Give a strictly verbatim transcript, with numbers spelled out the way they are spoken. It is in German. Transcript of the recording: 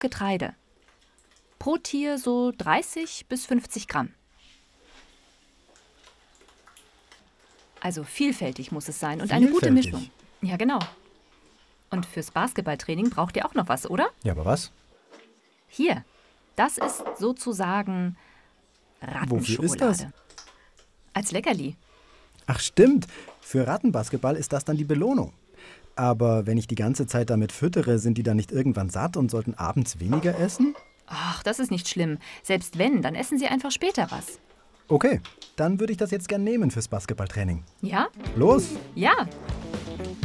Getreide. Pro Tier so dreißig bis fünfzig Gramm. Also vielfältig muss es sein und eine gute Vielfältig? Mischung. Ja, genau. Und fürs Basketballtraining braucht ihr auch noch was, oder? Ja, aber was? Hier, das ist sozusagen Wofür ist das? Rattenschokolade. Als Leckerli. Ach stimmt, für Rattenbasketball ist das dann die Belohnung. Aber wenn ich die ganze Zeit damit füttere, sind die dann nicht irgendwann satt und sollten abends weniger essen? Ach, das ist nicht schlimm. Selbst wenn, dann essen sie einfach später was. Okay, dann würde ich das jetzt gern nehmen fürs Basketballtraining. Ja? Los! Ja.